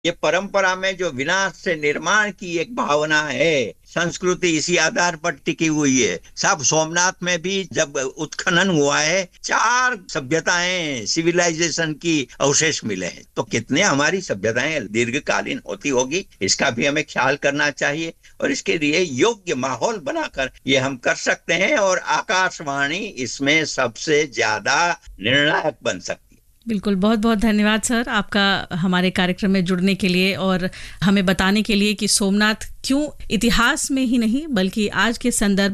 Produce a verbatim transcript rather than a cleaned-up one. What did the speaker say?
ये परंपरा में जो विनाश से निर्माण की एक भावना है, संस्कृति इसी आधार पर टिकी हुई है। सब सोमनाथ में भी जब उत्खनन हुआ है, चार सभ्यताएं, सिविलाइजेशन की अवशेष मिले हैं। तो कितने हमारी सभ्यताएं दीर्घकालीन होती होगी, इसका भी हमें ख्याल करना चाहिए और इसके लिए योग्य माहौल बनाकर ये हम कर सकते हैं और आकाशवाणी इसमें सबसे ज्यादा निर्णायक बन सकती है। बिल्कुल, बहुत बहुत धन्यवाद सर आपका हमारे कार्यक्रम में जुड़ने के लिए और हमें बताने के लिए कि सोमनाथ क्यों इतिहास में ही नहीं बल्कि आज के संदर्भ